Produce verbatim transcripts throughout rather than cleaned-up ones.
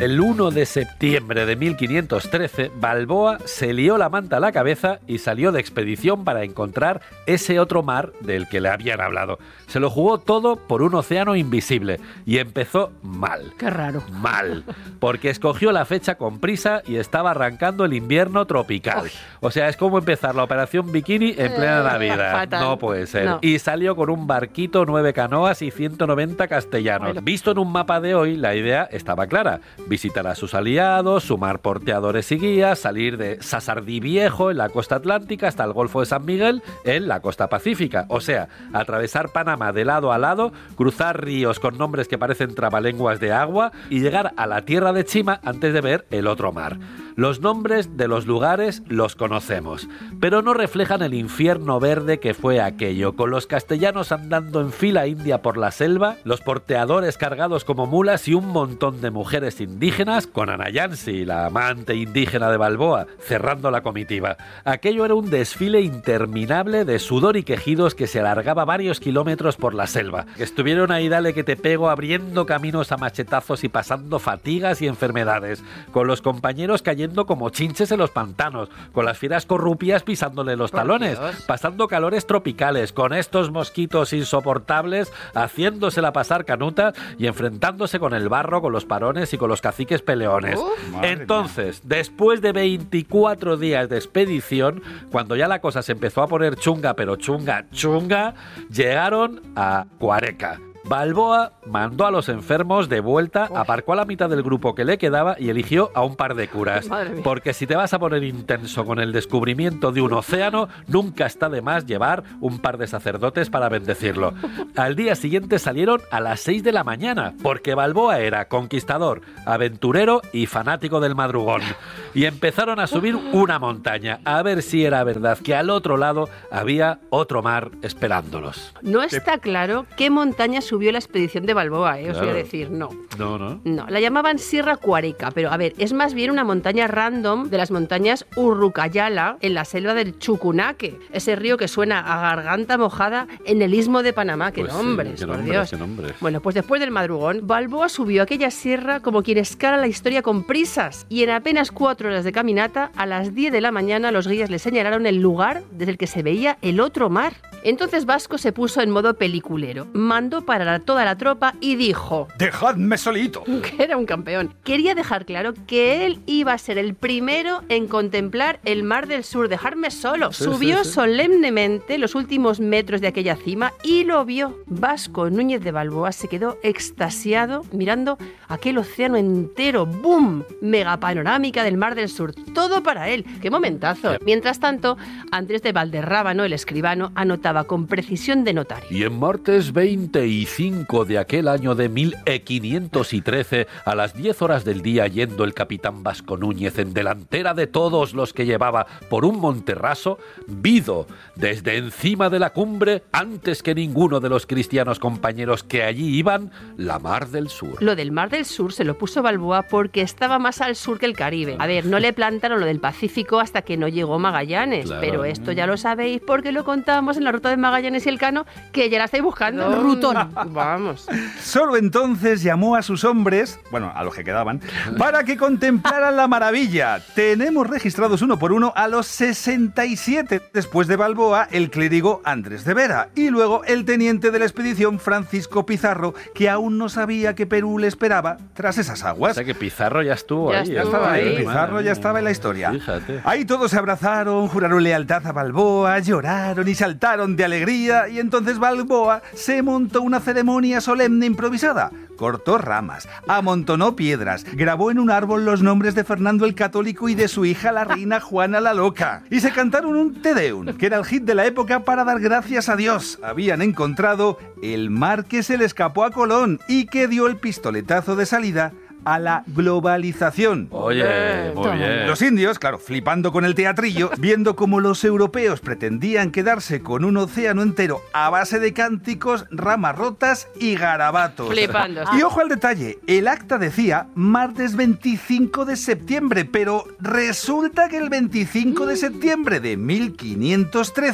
El uno de septiembre de mil quinientos trece, Balboa se lió la manta a la cabeza y salió de expedición para encontrar ese otro mar del que le habían hablado. Se lo jugó todo por un océano invisible y empezó mal. Qué raro. Mal, porque escogió la fecha con prisa y estaba arrancando el invierno tropical. Uy. O sea, es como empezar la operación bikini en plena Navidad. Fatal. No puede ser. No. Y salió con un barquito, nueve canoas y ciento noventa castellanos. Bueno. Visto en un mapa de hoy, la idea estaba clara. Visitar a sus aliados, sumar porteadores y guías, salir de Sassardí Viejo en la costa atlántica hasta el Golfo de San Miguel en la costa pacífica. O sea, atravesar Panamá de lado a lado, cruzar ríos con nombres que parecen trabalenguas de agua y llegar a la tierra de Chima antes de ver el otro mar. Los nombres de los lugares los conocemos, pero no reflejan el infierno verde que fue aquello, con los castellanos andando en fila india por la selva, los porteadores cargados como mulas y un montón de mujeres indígenas, con Ana Yancy, la amante indígena de Balboa, cerrando la comitiva. Aquello era un desfile interminable de sudor y quejidos que se alargaba varios kilómetros por la selva. Estuvieron ahí dale que te pego, abriendo caminos a machetazos y pasando fatigas y enfermedades, con los compañeros cayendo como chinches en los pantanos, con las fieras corrupias pisándole los talones, pasando calores tropicales, con estos mosquitos insoportables haciéndosela pasar canuta y enfrentándose con el barro, con los parones y con los caciques peleones. Uh, Entonces, después de veinticuatro días de expedición, cuando ya la cosa se empezó a poner chunga, pero chunga, chunga, llegaron a Cuareca. Balboa mandó a los enfermos de vuelta, Uf. aparcó a la mitad del grupo que le quedaba y eligió a un par de curas. Porque si te vas a poner intenso con el descubrimiento de un océano, nunca está de más llevar un par de sacerdotes para bendecirlo. Al día siguiente salieron a las seis de la mañana, porque Balboa era conquistador, aventurero y fanático del madrugón. Y empezaron a subir una montaña, a ver si era verdad que al otro lado había otro mar esperándolos. No está claro qué montaña subió la expedición de Balboa, ¿eh? Os claro. voy a decir, no. No, no. No, la llamaban Sierra Cuareca, pero a ver, es más bien una montaña random de las montañas Urrucayala en la selva del Chucunaque, ese río que suena a garganta mojada en el istmo de Panamá. ¡Qué pues nombres, sí, qué por nombre, Dios! Qué nombres. Bueno, pues después del madrugón, Balboa subió aquella sierra como quien escala la historia con prisas y en apenas cuatro horas de caminata, a las diez de la mañana, los guías le señalaron el lugar desde el que se veía el otro mar. Entonces Vasco se puso en modo peliculero, mandó parar a toda la tropa y dijo: ¡dejadme solito! Que era un campeón. Quería dejar claro que él iba a ser el primero en contemplar el Mar del Sur, dejarme solo. Sí, Subió sí, sí. solemnemente los últimos metros de aquella cima y lo vio. Vasco Núñez de Balboa se quedó extasiado mirando aquel océano entero. ¡Bum! Mega panorámica del Mar del Sur. Todo para él. ¡Qué momentazo! Mientras tanto, Andrés de Valderrábano, el escribano, anotaba con precisión de notario. Y en martes veinticinco de aquel año de mil quinientos trece, a las diez horas del día, yendo el capitán Vasco Núñez en delantera de todos los que llevaba por un monterraso, vido desde encima de la cumbre, antes que ninguno de los cristianos compañeros que allí iban, la Mar del Sur. Lo del Mar del Sur se lo puso Balboa porque estaba más al sur que el Caribe. A ver, no le plantaron lo del Pacífico hasta que no llegó Magallanes, claro. Pero esto ya lo sabéis porque lo contábamos en la ruta de Magallanes y Elcano, que ya la estáis buscando. No. Rutón. Vamos. Solo entonces llamó a sus hombres, bueno, a los que quedaban, para que contemplaran la maravilla. Tenemos registrados uno por uno a los sesenta y siete. Después de Balboa, el clérigo Andrés de Vera. Y luego el teniente de la expedición Francisco Pizarro, que aún no sabía que Perú le esperaba tras esas aguas. O sea que Pizarro ya estuvo ya ahí. Estuvo ya estaba ahí. ahí. Pizarro ya estaba en la historia. Fíjate. Ahí todos se abrazaron, juraron lealtad a Balboa, lloraron y saltaron de alegría, y entonces Balboa se montó una ceremonia solemne improvisada. Cortó ramas, amontonó piedras, grabó en un árbol los nombres de Fernando el Católico y de su hija la reina Juana la Loca. Y se cantaron un Te Deum, que era el hit de la época para dar gracias a Dios. Habían encontrado el mar que se le escapó a Colón y que dio el pistoletazo de salida a la globalización. Oye, muy bien. Los indios, claro, flipando con el teatrillo, viendo cómo los europeos pretendían quedarse con un océano entero a base de cánticos, ramas rotas y garabatos. Flipando. Y ojo al detalle, el acta decía martes veinticinco de septiembre, pero resulta que el veinticinco de septiembre de mil quinientos trece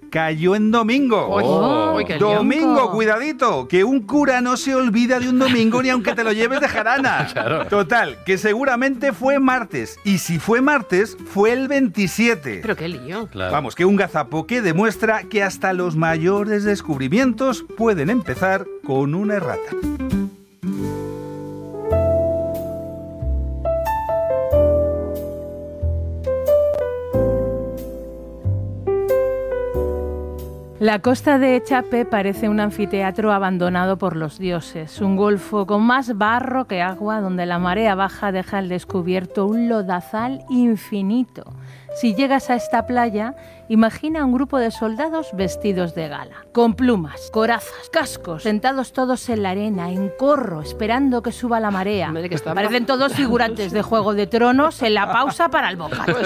cayó en domingo. Oh. Uy, qué Domingo, lionco. cuidadito, que un cura no se olvida de un domingo ni aunque te lo lleves de jarana. Claro. Total, que seguramente fue martes. Y si fue martes, fue el veintisiete. Pero qué lío. Claro. Vamos, que un gazapo que demuestra que hasta los mayores descubrimientos pueden empezar con una errata. La costa de Echape parece un anfiteatro abandonado por los dioses, un golfo con más barro que agua donde la marea baja deja al descubierto un lodazal infinito. Si llegas a esta playa, imagina un grupo de soldados vestidos de gala, con plumas, corazas, cascos, sentados todos en la arena, en corro, esperando que suba la marea. Madre que está- Parecen todos figurantes de Juego de Tronos en la pausa para el bocado.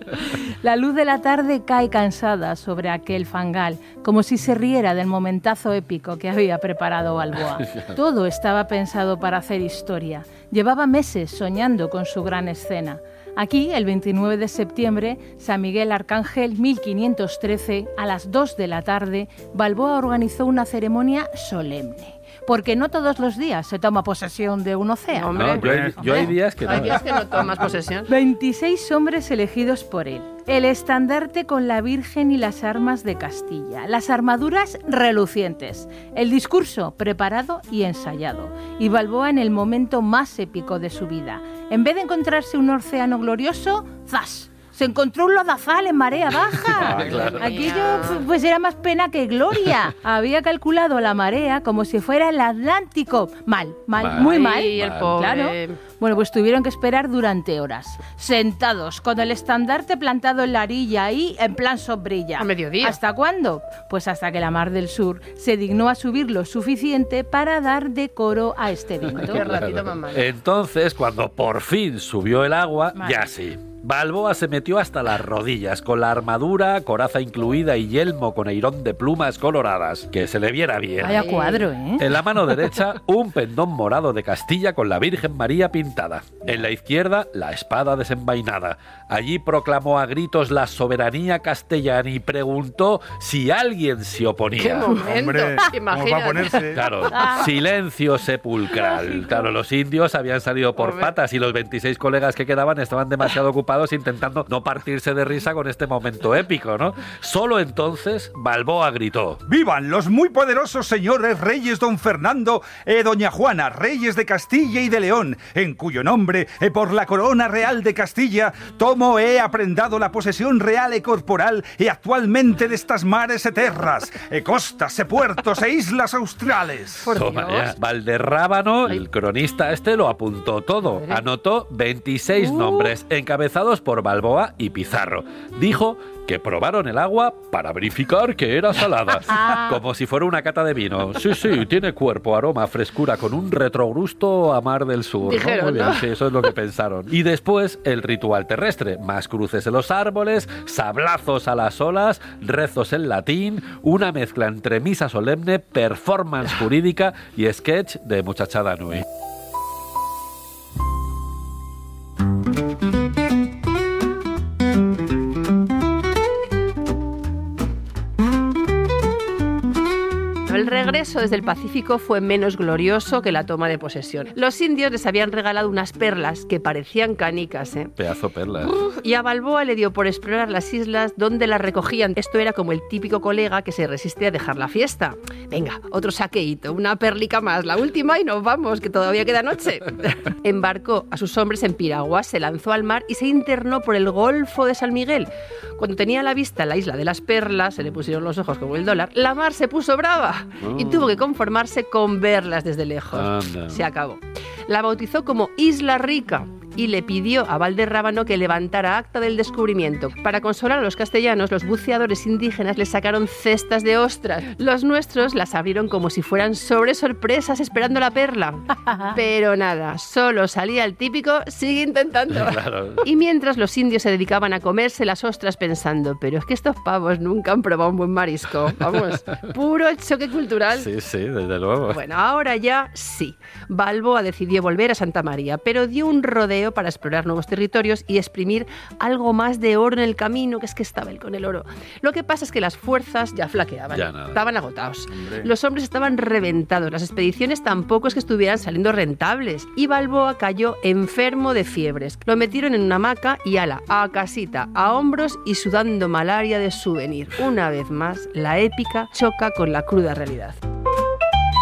La luz de la tarde cae cansada sobre aquel fangal, como si se riera del momentazo épico que había preparado Balboa. Todo estaba pensado para hacer historia. Llevaba meses soñando con su gran escena. Aquí, el veintinueve de septiembre, San Miguel Arcángel, mil quinientos trece, a las dos de la tarde, Balboa organizó una ceremonia solemne. Porque no todos los días se toma posesión de un océano. Hombre, No, yo, hay, yo hay días que no. Hay días que no tomas posesión. veintiséis hombres elegidos por él. El estandarte con la Virgen y las armas de Castilla. Las armaduras relucientes. El discurso preparado y ensayado. Y Balboa en el momento más épico de su vida. En vez de encontrarse un océano glorioso, ¡zas! Se encontró un lodazal en marea baja. Ah, claro. Aquello pues era más pena que gloria. Había calculado la marea como si fuera el Atlántico. Mal, mal, Mal. muy Ay, mal. el Mal. pobre. Claro. Bueno, pues tuvieron que esperar durante horas, sentados, con el estandarte plantado en la orilla ahí, en plan sombrilla. A mediodía. ¿Hasta cuándo? Pues hasta que la Mar del Sur se dignó a subir lo suficiente para dar decoro a este evento. Qué ratito más malo. Entonces, cuando por fin subió el agua, Vale. ya sí. Balboa se metió hasta las rodillas, con la armadura, coraza incluida y yelmo con airón de plumas coloradas, que se le viera bien. Vaya cuadro, ¿eh? En la mano derecha, un pendón morado de Castilla con la Virgen María pintada. En la izquierda, la espada desenvainada. Allí proclamó a gritos la soberanía castellana y preguntó si alguien se ¡Qué oponía. momento! Hombre, ¿cómo va a Imagínate. ponerse? Claro, silencio sepulcral. Claro, los indios habían salido por Hombre. patas y los veintiséis colegas que quedaban estaban demasiado ocupados intentando no partirse de risa con este momento épico, ¿no? Solo entonces Balboa gritó: ¡Vivan los muy poderosos señores reyes don Fernando e doña Juana, reyes de Castilla y de León, en cuyo nombre, e por la corona real de Castilla, tomo he aprendado la posesión real e corporal e actualmente de estas mares e terras, e costas, e puertos, e islas australes. Por Toma Dios. ya. Valderrábano, el cronista este, lo apuntó todo. Madre. Anotó veintiséis Uh. nombres encabezados por Balboa y Pizarro. Dijo que probaron el agua para verificar que era salada. Como si fuera una cata de vino. Sí, sí, tiene cuerpo, aroma, frescura, con un retrogusto a Mar del Sur. ¿no? Dijeron, Muy bien, ¿no? sí, eso es lo que pensaron. Y después el ritual terrestre. Más cruces en los árboles, sablazos a las olas, rezos en latín, una mezcla entre misa solemne, performance jurídica y sketch de muchachada nui. El regreso desde el Pacífico fue menos glorioso que la toma de posesión. Los indios les habían regalado unas perlas que parecían canicas, ¿eh? Pedazo perlas. Y a Balboa le dio por explorar las islas donde las recogían. Esto era como el típico colega que se resiste a dejar la fiesta. Venga, otro saqueíto, una perlica más, la última y nos vamos, que todavía queda noche. Embarcó a sus hombres en piraguas, se lanzó al mar y se internó por el Golfo de San Miguel. Cuando tenía a la vista la isla de las perlas, se le pusieron los ojos como el dólar, la mar se puso brava y tuvo que conformarse con verlas desde lejos. Anda. Se acabó. La bautizó como Isla Rica y le pidió a Valderrábano que levantara acta del descubrimiento. Para consolar a los castellanos, los buceadores indígenas les sacaron cestas de ostras. Los nuestros las abrieron como si fueran sobre sorpresas esperando la perla. Pero nada, solo salía el típico sigue intentando. Claro. Y mientras los indios se dedicaban a comerse las ostras pensando, pero es que estos pavos nunca han probado un buen marisco. Vamos, puro choque cultural. Sí, sí, desde luego. Bueno, ahora ya sí. Balboa decidió volver a Santa María, pero dio un rodeo paseo para explorar nuevos territorios y exprimir algo más de oro en el camino, que es que estaba él con el oro. Lo que pasa es que las fuerzas ya flaqueaban, ya nada. estaban agotados. Hombre. Los hombres estaban reventados, las expediciones tampoco es que estuvieran saliendo rentables y Balboa cayó enfermo de fiebres. Lo metieron en una hamaca y ala, a casita, a hombros y sudando malaria de souvenir. Una vez más, la épica choca con la cruda realidad.